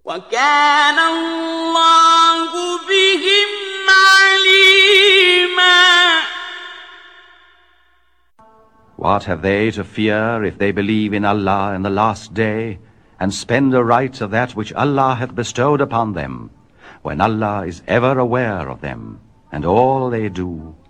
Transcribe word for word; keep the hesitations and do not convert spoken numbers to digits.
وَكَانَ اللَّهُ بِهِمْ عَلِيمًا. What have they to fear if they believe in Allah in the last day, and spend the rights of that which Allah hath bestowed upon them, when Allah is ever aware of them, and all they do,